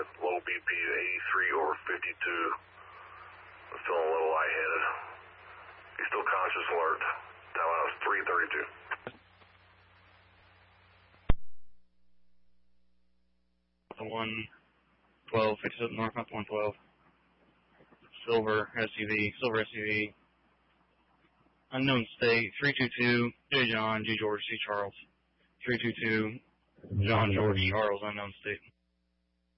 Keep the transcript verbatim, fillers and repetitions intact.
head, low B P eighty-three over fifty-two. I'm feeling a little lightheaded. He's still conscious, alert. Time out is three thirty-two. one twelve, fix up north, up one twelve. Silver S U V, silver S U V. Unknown state, three two two, J. John, G. George, C. Charles. three two two, John, George, Charles, unknown state.